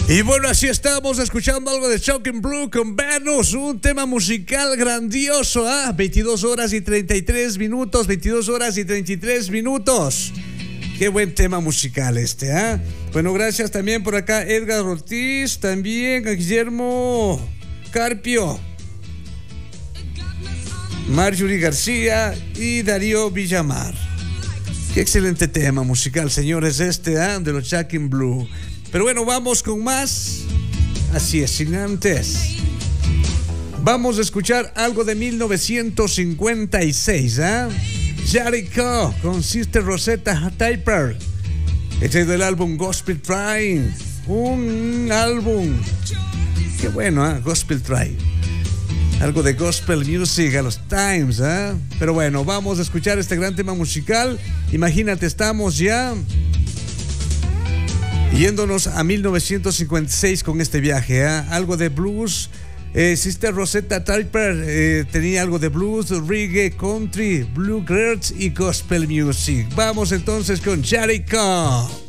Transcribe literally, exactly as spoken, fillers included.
Y bueno, así estamos escuchando algo de Shocking Blue con Venus, un tema musical grandioso, ¿ah? veintidós horas y treinta y tres minutos, veintidós horas y treinta y tres minutos. Qué buen tema musical este, ¿ah? Bueno, gracias también por acá Edgar Ortiz, también a Guillermo Carpio, Marjorie García y Darío Villamar. Qué excelente tema musical, señores, este, ¿ah? de los Shocking Blue. Pero bueno, vamos con más. Así es, sin antes. Vamos a escuchar algo de mil novecientos cincuenta y seis, ¿eh? Jericho con Sister Rosetta Taper. Este es del álbum Gospel Train. Un álbum. Qué bueno, ¿eh? Gospel Train. Algo de gospel music a los times, ¿eh? Pero bueno, vamos a escuchar este gran tema musical. Imagínate, estamos ya yéndonos a mil novecientos cincuenta y seis con este viaje, ¿eh? Algo de blues. eh, Sister Rosetta Taper eh, tenía algo de blues, reggae, country, bluegrass y gospel music. Vamos entonces con Jericho.